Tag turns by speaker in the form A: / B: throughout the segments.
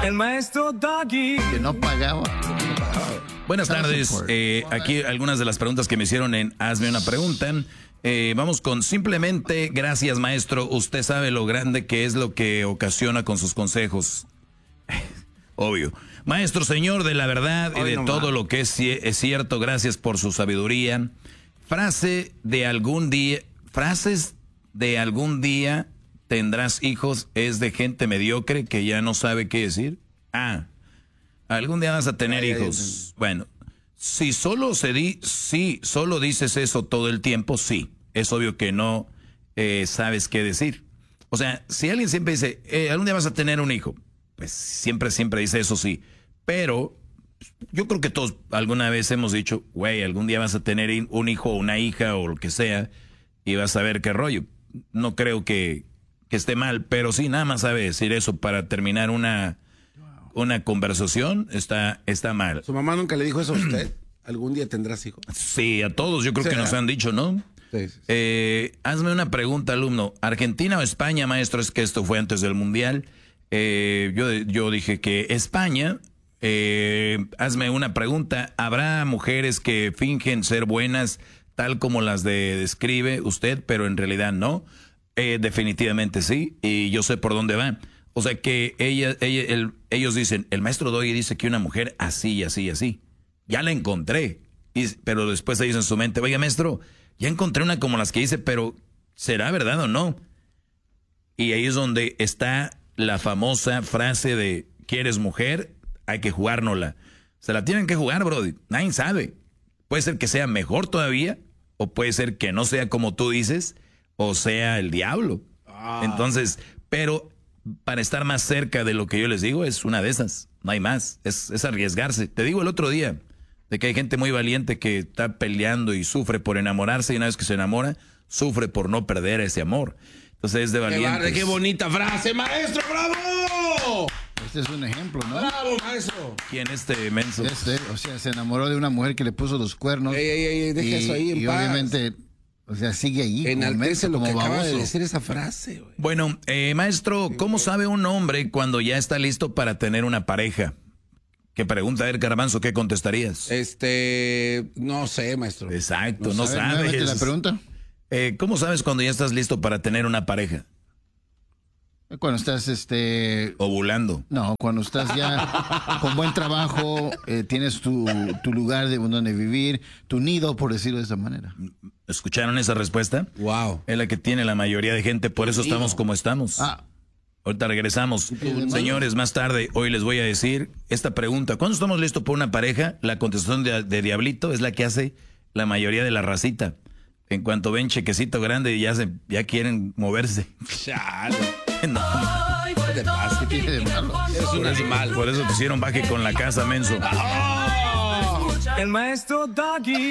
A: El maestro Doggy.
B: Que no pagaba.
C: Buenas tardes. Aquí algunas de las preguntas que me hicieron en Hazme una pregunta. Vamos con simplemente, gracias maestro, usted sabe lo grande que es lo que ocasiona con sus consejos. Obvio. Maestro, señor de la verdad y de todo lo que es cierto, gracias por su sabiduría. Frases de algún día tendrás hijos es de gente mediocre que ya no sabe qué decir. Algún día vas a tener hijos. Bueno, si solo solo dices eso todo el tiempo, sí. Es obvio que no sabes qué decir. O sea, si alguien siempre dice, algún día vas a tener un hijo, pues siempre dice eso, sí. Pero yo creo que todos alguna vez hemos dicho, güey, algún día vas a tener un hijo o una hija o lo que sea y vas a ver qué rollo. No creo que esté mal, pero sí, nada más sabe decir eso para terminar una conversación, está mal.
D: ¿Su mamá nunca le dijo eso a usted? ¿Algún día tendrás hijos?
C: Sí, a todos yo creo que nos han dicho, ¿no?
D: Sí.
C: Hazme una pregunta, alumno. ¿Argentina o España, maestro? Es que esto fue antes del Mundial. Yo dije que España. Hazme una pregunta. ¿Habrá mujeres que fingen ser buenas tal como las describe usted, pero en realidad no? Definitivamente sí, y yo sé por dónde va. O sea que ellos dicen, el maestro Doggy dice que una mujer así y así y así. Ya la encontré. Pero después se dice en su mente, oiga maestro, ya encontré una como las que dice, pero ¿será verdad o no? Y ahí es donde está la famosa frase de, ¿quieres mujer? Hay que jugárnosla. Se la tienen que jugar, brody. Nadie sabe. Puede ser que sea mejor todavía, o puede ser que no sea como tú dices, o sea el diablo. Entonces, pero para estar más cerca de lo que yo les digo, es una de esas. No hay más. Es arriesgarse. Te digo el otro día, de que hay gente muy valiente que está peleando y sufre por enamorarse, y una vez que se enamora, sufre por no perder ese amor. Entonces es de valientes.
D: ¡Qué bonita frase, maestro! ¡Bravo!
B: Este es un ejemplo, ¿no?
D: ¡Bravo, maestro!
C: ¿Quién menso?
B: O sea, se enamoró de una mujer que le puso los cuernos.
D: Deja eso ahí en
B: y
D: paz.
B: obviamente, o sea, sigue ahí.
D: Enaltece lo que acaba
B: baboso.
D: de decir esa frase, güey.
C: Bueno, maestro, ¿cómo sabe un hombre cuando ya está listo para tener una pareja? ¿Qué pregunta, a ver, Garbanzo, qué contestarías?
D: No sé, maestro.
C: Exacto, no sabes.
B: la pregunta.
C: ¿Cómo sabes cuando ya estás listo para tener una pareja?
B: Cuando estás,
C: ovulando.
B: No, cuando estás ya con buen trabajo, tienes tu lugar donde vivir, tu nido, por decirlo de esa manera.
C: ¿Escucharon esa respuesta?
D: Wow.
C: Es la que tiene la mayoría de gente, por eso estamos como estamos. Ahorita regresamos. Señores, más tarde, hoy les voy a decir esta pregunta. ¿Cuándo estamos listos por una pareja? La contestación de Diablito es la que hace la mayoría de la racita. En cuanto ven chequecito grande, ya quieren moverse.
D: Chale.
C: No.
D: ¿Qué te pasa? ¿Qué tiene de malo? Eres un animal.
C: Por eso te hicieron baje con la casa, menso.
A: El maestro Doggy.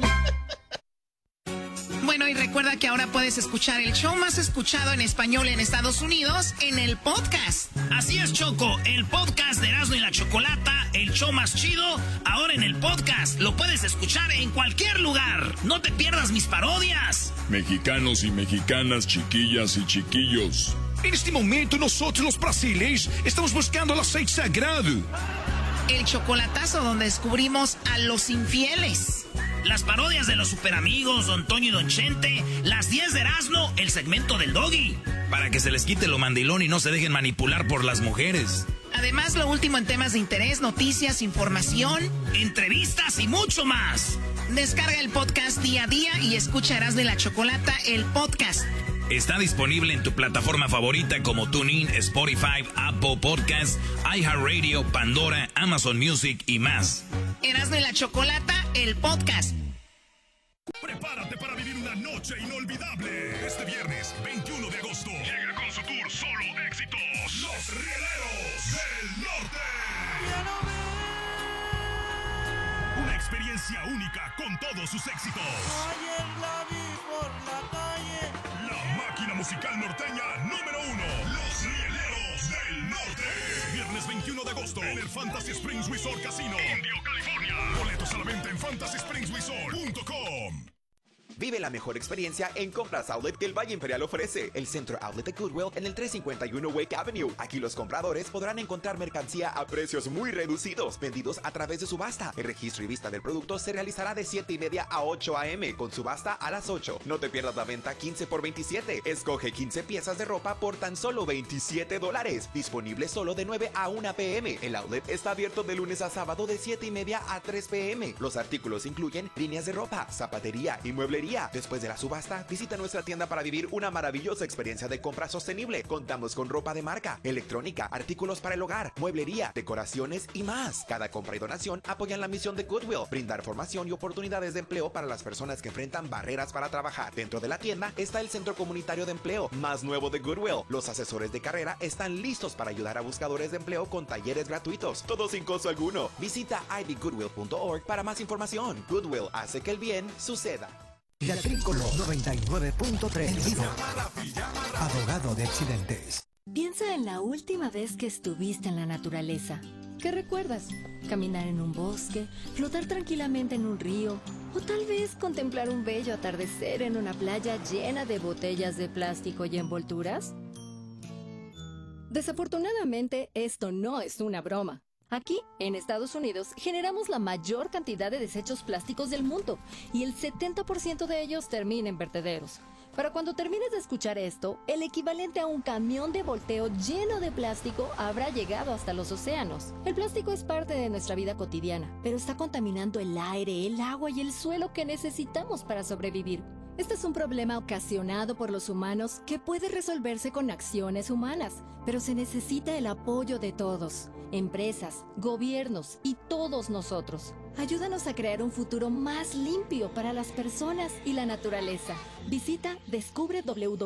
E: Bueno, y recuerda que ahora puedes escuchar el show más escuchado en español en Estados Unidos en el podcast.
F: Así es, Choco, el podcast de Erasmo y la Chocolata, el show más chido, ahora en el podcast. Lo puedes escuchar en cualquier lugar. No te pierdas mis parodias.
G: Mexicanos y mexicanas, chiquillas y chiquillos.
H: En este momento nosotros los brasileños estamos buscando el aceite sagrado.
E: El chocolatazo donde descubrimos a los infieles.
F: Las parodias de los superamigos, Don Toño y Don Chente, las 10 de Erasmo, el segmento del Doggy.
C: Para que se les quite lo mandilón y no se dejen manipular por las mujeres.
E: Además, lo último en temas de interés, noticias, información,
F: entrevistas y mucho más.
E: Descarga el podcast día a día y escucha Erasmo y la Chocolata, el podcast.
C: Está disponible en tu plataforma favorita como TuneIn, Spotify, Apple Podcasts, iHeartRadio, Pandora, Amazon Music y más.
E: Erasmo y la Chocolata, el podcast.
G: Prepárate para vivir una noche inolvidable. Este viernes, 21 de agosto, llega con su tour Solo Éxitos, Los Rieleros del Norte. Una experiencia única con todos sus éxitos.
I: Ayer la vi por la calle.
G: La máquina musical norteña número 1. Los Rieleros del Norte. Viernes 21 de agosto en el Fantasy Springs Resort Casino, Indio, California. Boletos a la venta en fantasyspringsresort.com.
J: Vive la mejor experiencia en compras outlet que el Valle Imperial ofrece. El centro outlet de Goodwill en el 351 Wake Avenue. Aquí los compradores podrán encontrar mercancía a precios muy reducidos, vendidos a través de subasta. El registro y vista del producto se realizará de 7:30 a 8 a.m. con subasta a las 8. No te pierdas la venta 15 por 27. Escoge 15 piezas de ropa por tan solo $27. Disponible solo de 9 a 1 p.m. El outlet está abierto de lunes a sábado de 7:30 a 3 p.m. Los artículos incluyen líneas de ropa, zapatería y mueblería. Después de la subasta, visita nuestra tienda para vivir una maravillosa experiencia de compra sostenible. Contamos con ropa de marca, electrónica, artículos para el hogar, mueblería, decoraciones y más. Cada compra y donación apoyan la misión de Goodwill, brindar formación y oportunidades de empleo para las personas que enfrentan barreras para trabajar. Dentro de la tienda está el Centro Comunitario de Empleo más nuevo de Goodwill. Los asesores de carrera están listos para ayudar a buscadores de empleo con talleres gratuitos, todo sin costo alguno. Visita ivygoodwill.org para más información. Goodwill hace que el bien suceda.
K: Tricolo 99.3. Abogado de accidentes.
L: Piensa en la última vez que estuviste en la naturaleza. ¿Qué recuerdas? ¿Caminar en un bosque? ¿Flotar tranquilamente en un río? ¿O tal vez contemplar un bello atardecer en una playa llena de botellas de plástico y envolturas? Desafortunadamente, esto no es una broma. Aquí, en Estados Unidos, generamos la mayor cantidad de desechos plásticos del mundo y el 70% de ellos termina en vertederos. Para cuando termines de escuchar esto, el equivalente a un camión de volteo lleno de plástico habrá llegado hasta los océanos. El plástico es parte de nuestra vida cotidiana, pero está contaminando el aire, el agua y el suelo que necesitamos para sobrevivir. Este es un problema ocasionado por los humanos que puede resolverse con acciones humanas, pero se necesita el apoyo de todos, empresas, gobiernos y todos nosotros. Ayúdanos a crear un futuro más limpio para las personas y la naturaleza. Visita descubre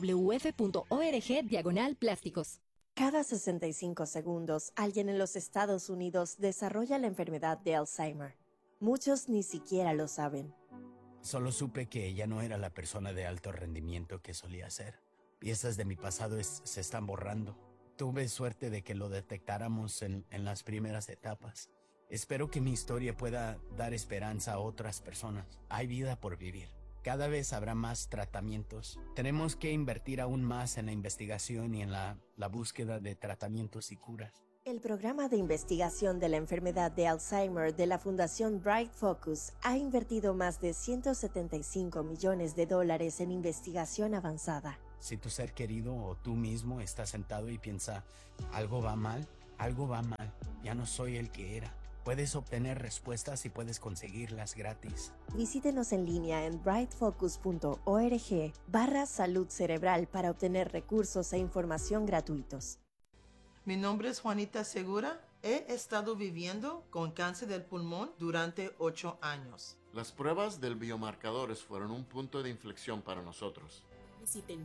L: www.org/plásticos.
M: Cada 65 segundos, alguien en los Estados Unidos desarrolla la enfermedad de Alzheimer. Muchos ni siquiera lo saben.
N: Solo supe que ella no era la persona de alto rendimiento que solía ser. Piezas de mi pasado se están borrando. Tuve suerte de que lo detectáramos en las primeras etapas. Espero que mi historia pueda dar esperanza a otras personas. Hay vida por vivir. Cada vez habrá más tratamientos. Tenemos que invertir aún más en la investigación y en la búsqueda de tratamientos y curas.
M: El programa de investigación de la enfermedad de Alzheimer de la Fundación Bright Focus ha invertido más de $175 millones en investigación avanzada.
N: Si tu ser querido o tú mismo estás sentado y piensa, algo va mal, ya no soy el que era. Puedes obtener respuestas y puedes conseguirlas gratis.
M: Visítenos en línea en brightfocus.org/salud cerebral para obtener recursos e información gratuitos.
O: Mi nombre es Juanita Segura. He estado viviendo con cáncer del pulmón durante 8 años.
P: Las pruebas del biomarcadores fueron un punto de inflexión para nosotros.
Q: Visite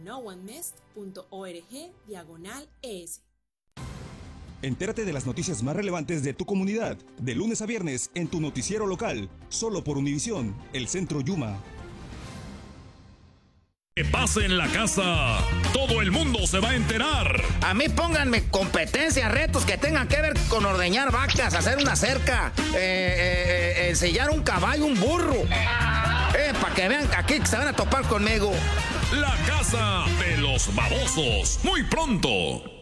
Q: noonemest.org/ES.
R: Entérate de las noticias más relevantes de tu comunidad, de lunes a viernes en tu noticiero local, solo por Univisión, el Centro Yuma.
G: Que pase en la casa, todo el mundo se va a enterar.
F: A mí pónganme competencias, retos que tengan que ver con ordeñar vacas, hacer una cerca, ensillar un caballo, un burro. Para que vean aquí que se van a topar conmigo.
G: La casa de los babosos, muy pronto.